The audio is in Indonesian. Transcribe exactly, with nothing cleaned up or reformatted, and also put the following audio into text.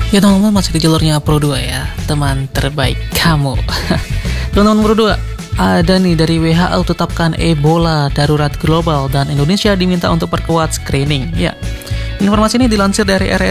Ya teman-teman, masih di jalurnya Pro dua ya, teman terbaik kamu. Teman-teman Pro dua, ada nih dari W H O tetapkan Ebola darurat global dan Indonesia diminta untuk perkuat screening. Ya, informasi ini dilansir dari R